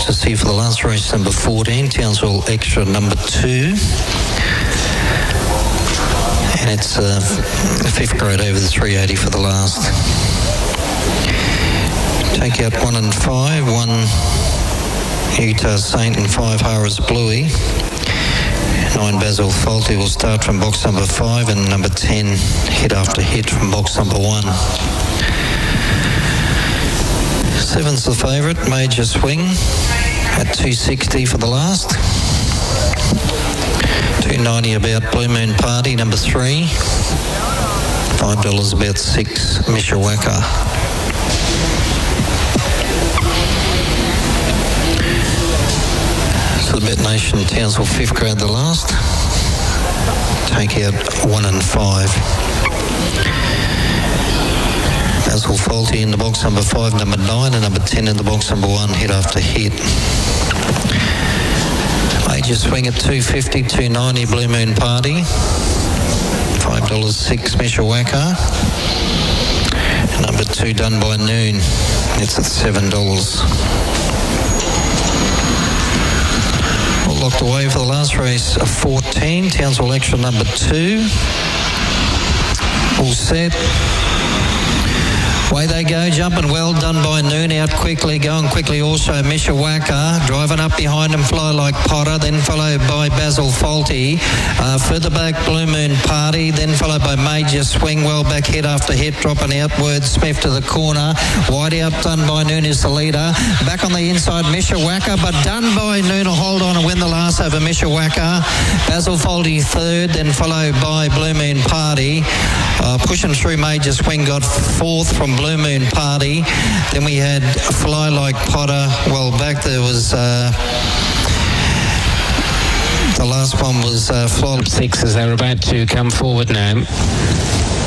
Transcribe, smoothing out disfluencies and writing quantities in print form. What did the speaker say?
horses here for the last race, number 14, Townsville Extra, number 2. And it's the 5th grade over the 380 for the last. Take out 1 and 5, 1 Utah Saint and 5 Harris Bluey. 9 Basil Faulty will start from box number 5 and number 10 Hit After Hit from box number 1. 7's the favourite, Major Swing at 260 for the last. 290 about Blue Moon Party, number 3. $5 about 6 Mishawaka. So the Bet Nation Townsville 5th grade the last. Take out 1 and 5. Basil Faulty in the box number 5, number 9, and number 10 in the box number 1, Hit After Hit. Major Swing at 250, 290 Blue Moon Party. $5 6 Mishawaka. Number 2 Done by Noon. It's at $7. Locked away for the last race, 14, Townsville Extra number 2. All set. Away they go, jumping well, Done by Noon, out quickly, going quickly also Mishawaka, driving up behind him, Fly Like Potter, then followed by Basil Faulty. Further back, Blue Moon Party, then followed by Major Swing, well back, Hit After Hit, dropping outwards, Smith to the corner. Wide out, Done by Noon is the leader. Back on the inside, Mishawaka, but Done by Noon will hold on and win the last over Mishawaka. Basil Faulty third, then followed by Blue Moon Party. Pushing through Major Swing, got 4th from Blue Moon Party. Then we had Fly Like Potter. Well, back there was the last one was Fly. 6 as they're about to come forward now.